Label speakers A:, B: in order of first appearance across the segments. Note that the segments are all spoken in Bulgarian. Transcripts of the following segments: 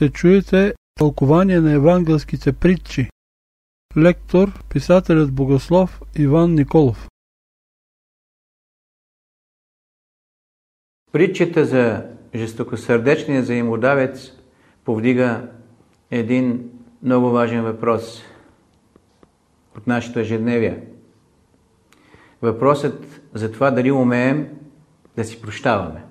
A: ще чуете тълкование на евангелските притчи. Лектор, писателят богослов Иван Николов.
B: Притчата за жестокосърдечния взаимодавец повдига един много важен въпрос от нашето ежедневие. Въпросът за това дали умеем да си прощаваме.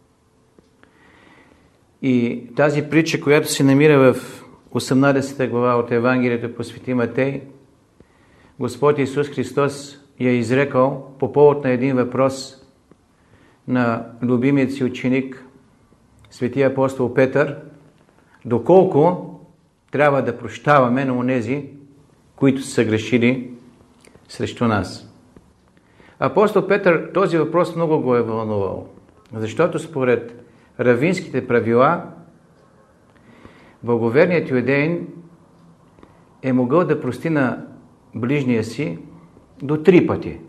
B: И тази притча, която се намира в 18 глава от Евангелието по Свети Матей, Господ Исус Христос я изрекал по повод на един въпрос на любимият си ученик, светия апостол Петър, доколко трябва да прощаваме на онези, които са грешили срещу нас. Апостол Петър този въпрос много го е вълнувал, защото според равинските правила благоверният юдеин е могъл да прости на ближния си до 3 пъти.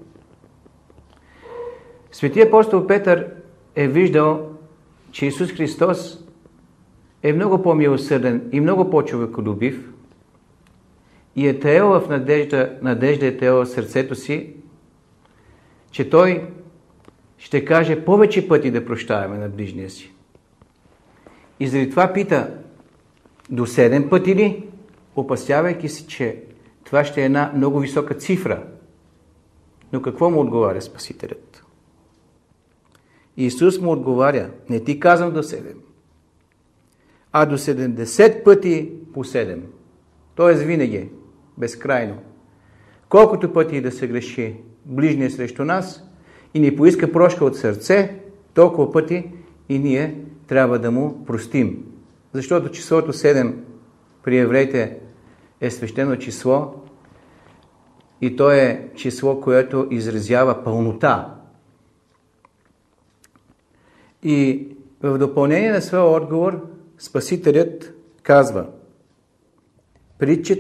B: Светия апостол Петър е виждал, че Исус Христос е много по-милосърден и много по-човеколюбив и е таел в надежда е таел в сърцето си, че Той ще каже повече пъти да прощаваме на ближния си. И заради това пита, до 7 пъти ли, опасявайки се, че това ще е една много висока цифра. Но какво му отговаря Спасителят? Исус му отговаря, не ти казвам до 7, а до 70 пъти по 7. Тоест винаги, безкрайно. Колкото пъти да се греши ближния срещу нас и ни поиска прошка от сърце, толкова пъти и ние трябва да му простим. Защото числото 7 при евреите е свещено число и то е число, което изразява пълнота. И в допълнение на своя отговор Спасителят казва: притчата